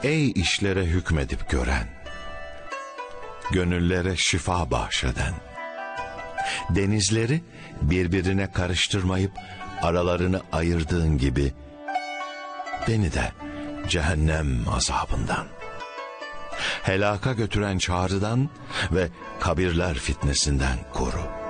ey işlere hükmedip gören, gönüllere şifa bahşeden, denizleri birbirine karıştırmayıp aralarını ayırdığın gibi beni de cehennem azabından, helaka götüren çağrıdan ve kabirler fitnesinden koru.